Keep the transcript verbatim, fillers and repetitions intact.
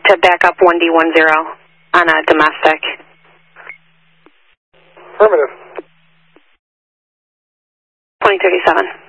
to back up one D one zero on a domestic. Affirmative. twenty thirty-seven.